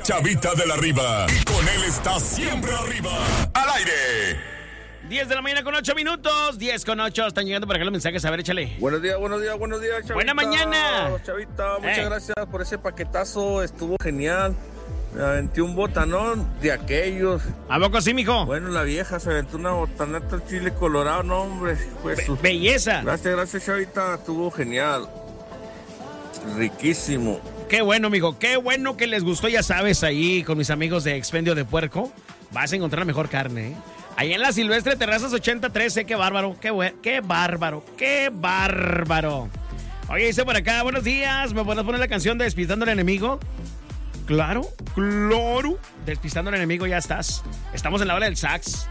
Chavita de la Riva. Y con él está siempre arriba. ¡Al aire! 10 de la mañana con 8 minutos. 10 con 8. Están llegando por acá los mensajes. A ver, échale. Buenos días, Chavita. Buena mañana. Chavita, muchas gracias por ese paquetazo. Estuvo genial. Me aventé un botanón de aquellos. ¿A poco sí, mijo? Bueno, la vieja se aventó una botanata al chile colorado, no, hombre. Belleza. Gracias, Chavita. Estuvo genial. Riquísimo. Qué bueno, mijo. Qué bueno que les gustó, ya sabes, ahí con mis amigos de Expendio de Puerco. Vas a encontrar la mejor carne, ¿eh? Ahí en la Silvestre Terrazas 8013, qué bárbaro, qué bárbaro. Oye, dice por acá, buenos días, ¿me puedes poner la canción de Despistando al Enemigo? Claro. Despistando al Enemigo, ya estás. Estamos en la hora del sax.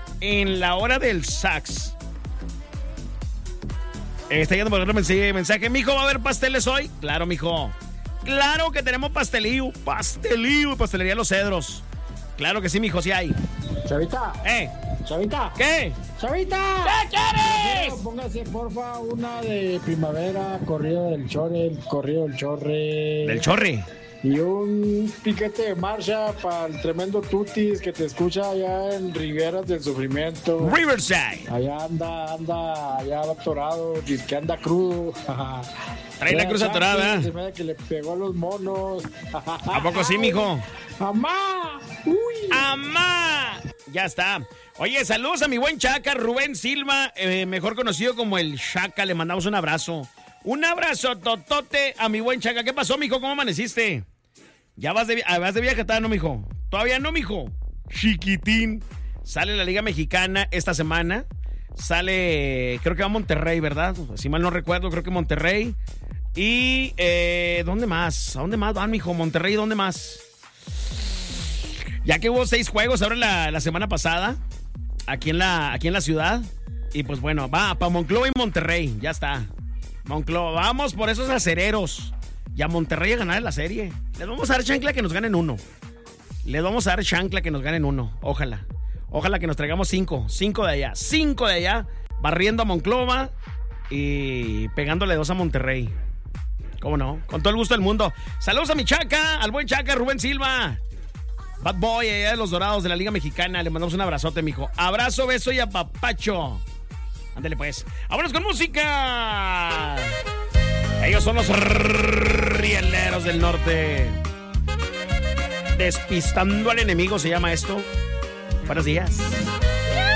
Está yendo por otro mensaje. Mijo, ¿va a haber pasteles hoy? Claro, mijo. Claro que tenemos pastelillo, pastelería Los Cedros. Claro que sí, mijo, sí hay. Chavita. Chavita. ¿Qué? Chavita. ¿Qué quieres? Póngase, porfa, una de primavera, corrido del chorre. ¿Del chorre? Y un piquete de marcha para el tremendo Tutis que te escucha allá en Riberas del Sufrimiento. Riverside. Allá anda atorado, dice que anda crudo. Trae la cruz atorada. Se me da que le pegó a los monos. ¿A poco sí, mijo? ¡Amá! ¡Uy! ¡Amá! Ya está. Oye, saludos a mi buen Chaca, Rubén Silva, mejor conocido como el Chaca. Le mandamos un abrazo. Un abrazo totote a mi buen Chaca. ¿Qué pasó, mijo? ¿Cómo amaneciste? ¿Ya vas de viaje? ¿Todavía no, mijo? ¿Todavía no, mijo? Chiquitín. Sale la Liga Mexicana esta semana. Sale, creo que va a Monterrey, ¿verdad? Si mal no recuerdo, creo que Monterrey. Y, ¿dónde más? ¿A dónde más van, mijo? Monterrey, ¿dónde más? Ya que hubo 6 juegos ahora la semana pasada, aquí en la ciudad. Y pues bueno, va para Monclova y Monterrey, ya está. Monclova, vamos por esos acereros. Y a Monterrey a ganar la serie. Les vamos a dar chancla que nos ganen 1. Ojalá que nos traigamos 5 de allá. 5 de allá, barriendo a Monclova y pegándole 2 a Monterrey. ¿Cómo no? Con todo el gusto del mundo. Saludos a mi Chaca, al buen Chaca, Rubén Silva. Bad Boy, allá de los Dorados de la Liga Mexicana. Le mandamos un abrazote, mijo. Abrazo, beso y apapacho. Ándale, pues. ¡Vámonos con música! Ellos son los rieleros del norte. Despistando al enemigo se llama esto. Buenos días.